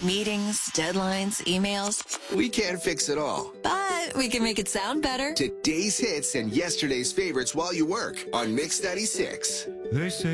Meetings, deadlines, emails. We can't fix it all. But we can make it sound better. Today's hits and yesterday's favorites while you work on Mix 96. They say